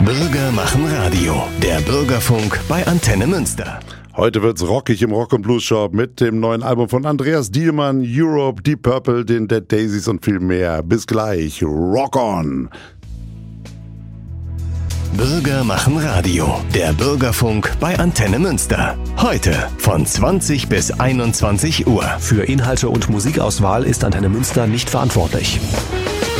Bürger machen Radio. Der Bürgerfunk bei Antenne Münster. Heute wird's rockig im Rock & Blues Shop mit dem neuen Album von Andreas Dielmann, Europe, Deep Purple, den Dead Daisies und viel mehr. Bis gleich. Rock on! Bürger machen Radio. Der Bürgerfunk bei Antenne Münster. Heute von 20 bis 21 Uhr. Für Inhalte und Musikauswahl ist Antenne Münster nicht verantwortlich.